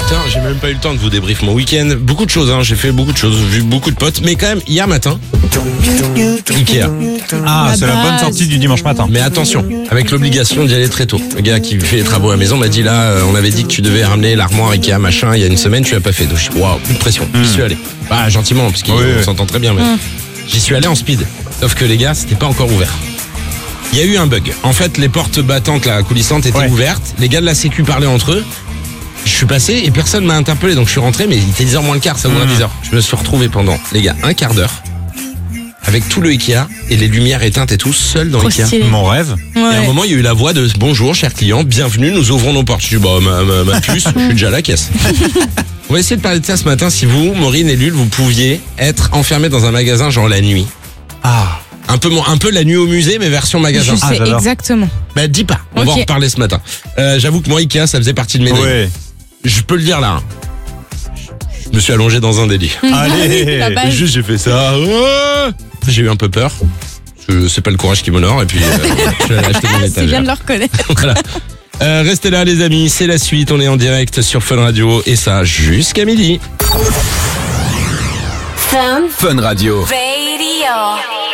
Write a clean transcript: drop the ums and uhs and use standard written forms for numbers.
Putain, j'ai même pas eu le temps de vous débrief mon week-end. Beaucoup de choses, hein. J'ai fait beaucoup de choses, vu beaucoup de potes. Mais quand même, hier matin, Ikea. Ah, c'est la bonne sortie du dimanche matin. Mais attention, avec l'obligation d'y aller très tôt. Le gars qui fait les travaux à la maison m'a dit là, on avait dit que tu devais ramener l'armoire Ikea machin il y a une semaine, tu l'as pas fait. Donc je dis waouh, plus de pression. J'y suis allé. Bah gentiment, parce qu'on s'entend très bien. Mais j'y suis allé en speed. Sauf que les gars, c'était pas encore ouvert. Il y a eu un bug. En fait, les portes battantes, la coulissantes étaient ouvertes. Les gars de la sécu parlaient entre eux. Je suis passé et personne m'a interpellé, donc je suis rentré, mais il était 10h moins le quart, ça ouvre à 10h. Je me suis retrouvé pendant, les gars, un quart d'heure, avec tout le Ikea et les lumières éteintes et tout, seul dans Ikea. Stylé. Mon rêve. Et à un moment, il y a eu la voix de « Bonjour, cher client, bienvenue, nous ouvrons nos portes ». Je dis « Bah, ma puce, je suis déjà à la caisse ». On va essayer de parler de ça ce matin, si vous, Maureen et Lul, vous pouviez être enfermés dans un magasin genre la nuit. Ah. Un peu la nuit au musée, mais version magasin. Je sais j'adore. exactement. Bah, dis pas, on va en reparler ce matin. J'avoue que moi, Ikea, ça faisait partie de mes délires. Ouais. Je peux le dire là. Je me suis allongé dans un délit. Allez. La base. Juste j'ai fait ça. J'ai eu un peu peur. C'est pas le courage qui m'honore. Et puis je suis allé acheter mon C'est bien étagère. de le reconnaître. Voilà. Restez là les amis, c'est la suite. On est en direct sur Fun Radio. Et ça jusqu'à midi. Fun Radio. Radio.